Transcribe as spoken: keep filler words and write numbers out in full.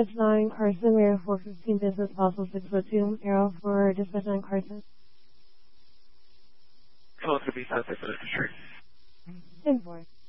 Dispatch nine, Carson, Mayor four fifteen, Business Possible six oh two, Arrow for Dispatch nine, Carson. Hello, to be South six oh two. ten four.